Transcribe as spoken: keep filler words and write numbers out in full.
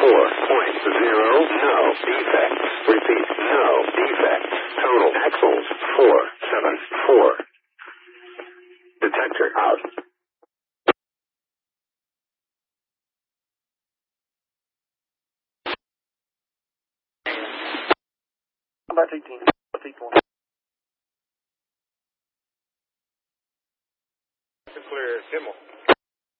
four point zero, no defects. Repeat, no defects. Total axles, four seven four. Detector out. About eighteen. Clear, Kimmel.